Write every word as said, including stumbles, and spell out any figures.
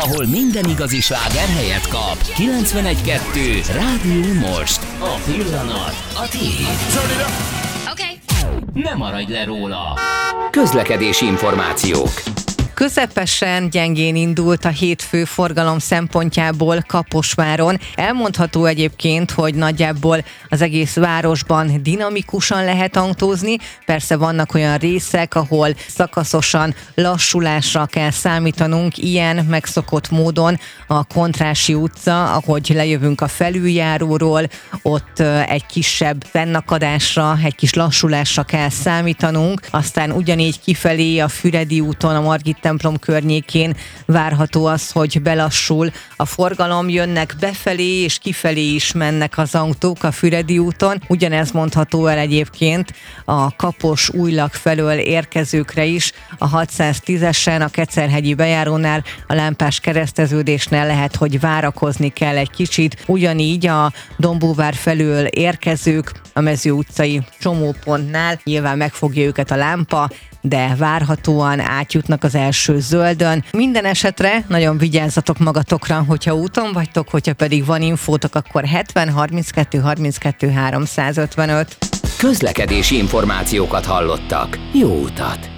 ahol minden igazi sláger helyet kap. kilencvenegy kettő Rádió Most. A pillanat a tiéd. Okay. Ne maradj le róla. Közlekedési információk. Közepesen gyengén indult a hétfő forgalom szempontjából Kaposváron. Elmondható egyébként, hogy nagyjából az egész városban dinamikusan lehet autózni. Persze vannak olyan részek, ahol szakaszosan lassulásra kell számítanunk. Ilyen megszokott módon a Kontrássy utca, ahogy lejövünk a felüljáróról, ott egy kisebb fennakadásra, egy kis lassulásra kell számítanunk. Aztán ugyanígy kifelé a Füredi úton, a Margit templom környékén várható az, hogy belassul a forgalom, jönnek befelé és kifelé is mennek az autók a Füredi úton. Ugyanez mondható el egyébként a Kapos-Újlak felől érkezőkre is. A hatszáztízesen a Kecerhegyi bejárónál, a lámpás kereszteződésnél lehet, hogy várakozni kell egy kicsit. Ugyanígy a Dombóvár felől érkezők a Mező utcai csomópontnál nyilván megfogja őket a lámpa, de várhatóan átjutnak az első zöldön. Minden esetre nagyon vigyázzatok magatokra, hogyha úton vagytok, hogyha pedig van infótok, akkor hetven harminckettő harminckettő háromszázötvenöt. Közlekedési információkat hallottak. Jó utat!